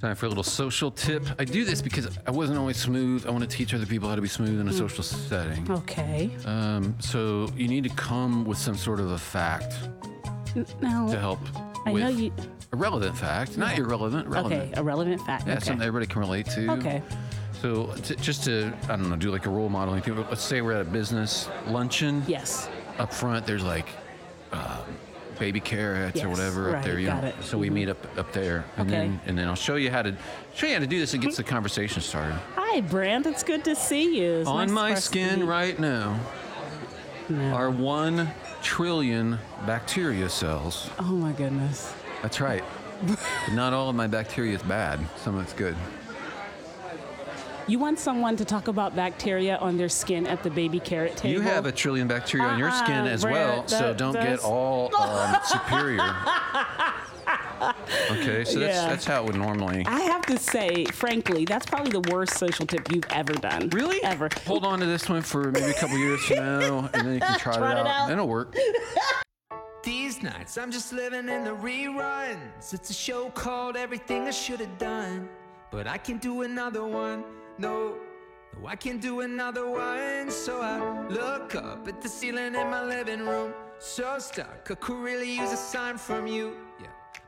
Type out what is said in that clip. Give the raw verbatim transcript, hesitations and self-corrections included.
Time for a little social tip. I do this because I wasn't always smooth. I want to teach other people how to be smooth in a social setting. Okay. Um, so you need to come with some sort of a fact Now, to help I with know you. a relevant fact, not irrelevant, relevant. Okay, a relevant fact. Yeah, okay. something everybody can relate to. Okay. So t- just to, I don't know, do like a role modeling thing. Let's say we're at a business luncheon. Yes. Up front, there's like um, baby carrots or Yes, whatever right, up there. You got know? it. So we meet up up there, and Okay. then and then I'll show you how to show you how to do this. It gets the conversation started. Hi, Brand. It's good to see you. It's On nice my for us to skin meet. right now No. are one trillion bacteria cells. Oh my goodness. That's right. But not all of my bacteria is bad. Some of it's good. You want someone to talk about bacteria on their skin at the baby carrot table? You have a trillion bacteria on your Uh-uh, skin as Brett, well, so that- don't get that's- all um, superior. Okay, so that's Yeah. that's how it would normally. I have to say, frankly, that's probably the worst social tip you've ever done. Really? Ever. Hold on to this one for maybe a couple years from now, and then you can try, Try it it out. out. Then it'll work. These nights I'm just living in the reruns. It's a show called Everything I Should Have Done, but I can't do another one. No, no, I can't do another one. So I look up at the ceiling in my living room, so stuck. I could really use a sign from you.